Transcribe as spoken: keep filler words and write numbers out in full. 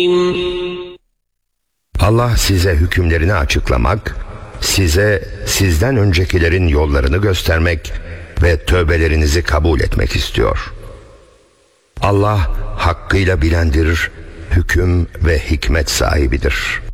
Allah size hükümlerini açıklamak, size sizden öncekilerin yollarını göstermek ve tövbelerinizi kabul etmek istiyor. Allah hakkıyla bilendir, hüküm ve hikmet sahibidir.